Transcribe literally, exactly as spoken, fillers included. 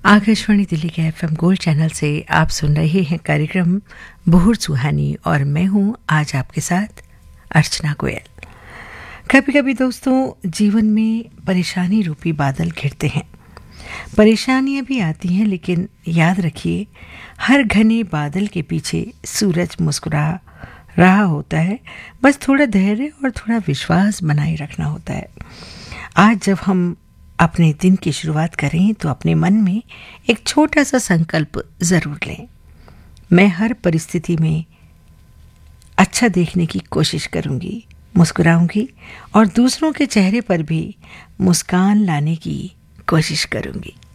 आकाशवाणी दिल्ली के FM gold channel से आप सुन रहे हैं कार्यक्रम बुहुर सुहानी और मैं हूं आज आपके साथ अर्चना गोयल। कभी कभी दोस्तों जीवन में परेशानी रूपी बादल घिरते हैं, परेशानियां भी आती हैं, लेकिन याद रखिए हर घने बादल के पीछे सूरज मुस्कुरा रहा होता है। बस थोड़ा धैर्य और थोड़ा विश्वास बनाए रखना होता है। आज जब हम अपने दिन की शुरुआत करें तो अपने मन में एक छोटा सा संकल्प जरूर लें। मैं हर परिस्थिति में अच्छा देखने की कोशिश करूंगी, मुस्कुराऊंगी और दूसरों के चेहरे पर भी मुस्कान लाने की कोशिश करूंगी।